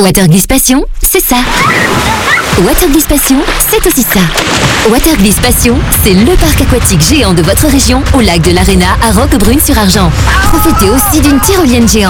Watergliss Passion, c'est ça. Watergliss Passion, c'est aussi ça. Watergliss Passion, c'est le parc aquatique géant de votre région au lac de l'Arena à Roquebrune-sur-Argent. Profitez aussi d'une tyrolienne géante.